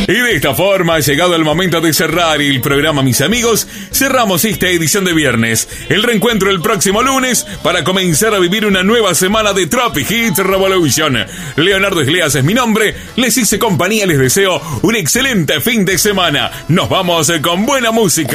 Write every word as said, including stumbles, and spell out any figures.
Y de esta forma, llegado el momento de cerrar el programa, mis amigos, cerramos esta edición de viernes. El reencuentro el próximo lunes para comenzar a vivir una nueva semana de Tropic Hits Revolution. Leonardo Isleas es mi nombre, les hice compañía, les deseo un excelente fin de semana. Nos vamos con buena música.